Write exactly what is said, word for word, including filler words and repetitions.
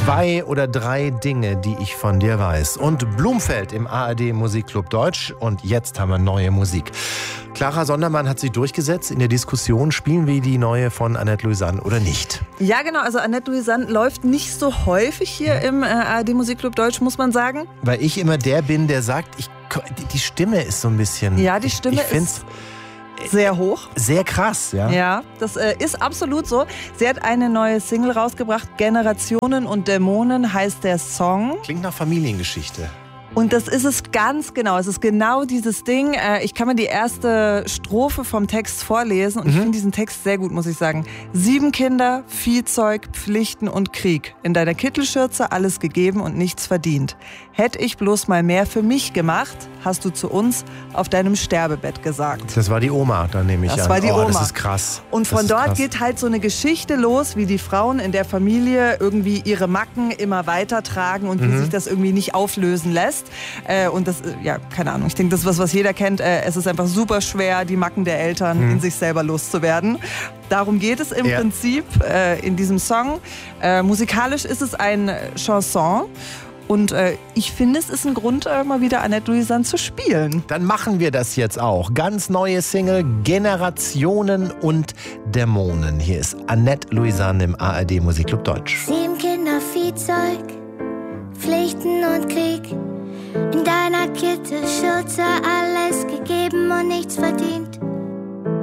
Zwei oder drei Dinge, die ich von dir weiß. Und Blumfeld im A R D Musikclub Deutsch. Und jetzt haben wir neue Musik. Clara Sondermann hat sich durchgesetzt in der Diskussion, spielen wir die neue von Annette Louisanne oder nicht? Ja, genau. Also Annette Louisanne läuft nicht so häufig hier im äh, A R D Musikclub Deutsch, muss man sagen. Weil ich immer der bin, der sagt, ich, die Stimme ist so ein bisschen... Ja, die Stimme ich, ich ist sehr hoch. Sehr krass, ja. Ja, das äh, ist absolut so. Sie hat eine neue Single rausgebracht, Generationen und Dämonen heißt der Song. Klingt nach Familiengeschichte. Und das ist es ganz genau. Es ist genau dieses Ding. Ich kann mir die erste Strophe vom Text vorlesen und mhm. ich finde diesen Text sehr gut, muss ich sagen. Sieben Kinder, Viehzeug, Pflichten und Krieg. In deiner Kittelschürze alles gegeben und nichts verdient. Hätte ich bloß mal mehr für mich gemacht, hast du zu uns auf deinem Sterbebett gesagt. Das war die Oma, dann nehme ich das an. Das war die oh, Oma. Das ist krass. Und von das dort krass. geht halt so eine Geschichte los, wie die Frauen in der Familie irgendwie ihre Macken immer weitertragen und mhm. wie sich das irgendwie nicht auflösen lässt. Äh, und das, ja, keine Ahnung, ich denke, das ist was, was jeder kennt. Äh, es ist einfach super schwer, die Macken der Eltern mhm. in sich selber loszuwerden. Darum geht es im ja. Prinzip äh, in diesem Song. Äh, musikalisch ist es ein Chanson. Und äh, ich finde, es ist ein Grund, äh, mal wieder Annette Louisanne zu spielen. Dann machen wir das jetzt auch. Ganz neue Single, Generationen und Dämonen. Hier ist Annette Louisanne im A R D Musikclub Deutsch. Sieben Kinder, Viehzeug, Pflichten und Krieg. In deiner Kittelschürze alles gegeben und nichts verdient.